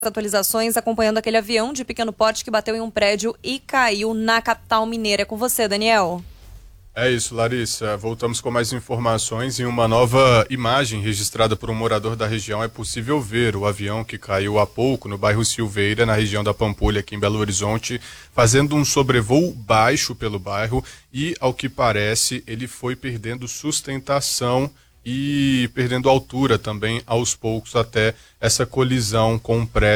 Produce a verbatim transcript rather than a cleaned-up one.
atualizações acompanhando aquele avião de pequeno porte que bateu em um prédio e caiu na capital mineira. É com você, Daniel. É isso, Larissa. Voltamos com mais informações. Em uma nova imagem registrada por um morador da região, é possível ver o avião que caiu há pouco no bairro Silveira, na região da Pampulha, aqui em Belo Horizonte, fazendo um sobrevoo baixo pelo bairro e, ao que parece, ele foi perdendo sustentação e perdendo altura também aos poucos até essa colisão com o prédio.